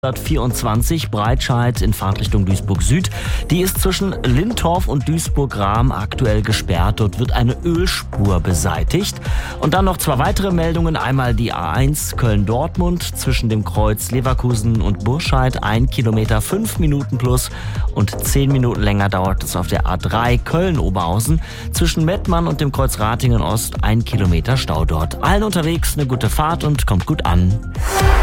124 Breitscheid in Fahrtrichtung Duisburg Süd. Die ist zwischen Lintorf und Duisburg-Rahm aktuell gesperrt. Dort wird eine Ölspur beseitigt. Und dann noch zwei weitere Meldungen. Einmal die A1 Köln-Dortmund zwischen dem Kreuz Leverkusen und Burscheid. 1 Kilometer 5 Minuten plus und 10 Minuten länger dauert es auf der A3 Köln-Oberhausen. Zwischen Mettmann und dem Kreuz Ratingen Ost 1 Kilometer Stau dort. Allen unterwegs eine gute Fahrt und kommt gut an.